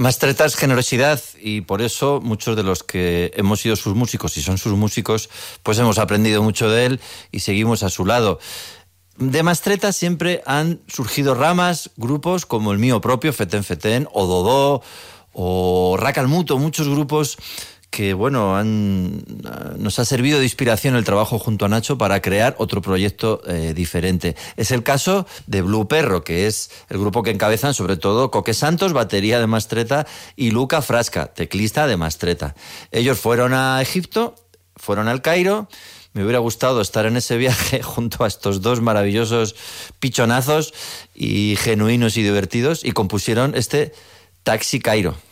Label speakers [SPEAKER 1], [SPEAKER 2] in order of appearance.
[SPEAKER 1] Mastretta es generosidad y por eso muchos de los que hemos sido sus músicos y son sus músicos, pues hemos aprendido mucho de él y seguimos a su lado. De Mastretta siempre han surgido ramas, grupos como el mío propio, Feten Feten, o Dodó, o Racalmuto, muchos grupos que, bueno, nos ha servido de inspiración el trabajo junto a Nacho para crear otro proyecto diferente. Es el caso de Blue Perro, que es el grupo que encabezan sobre todo Coque Santos, batería de Mastretta, y Luca Frasca, teclista de Mastretta. Ellos fueron a Egipto, fueron al Cairo. Me hubiera gustado estar en ese viaje junto a estos dos maravillosos pichonazos y genuinos y divertidos, y compusieron este Taxi Cairo.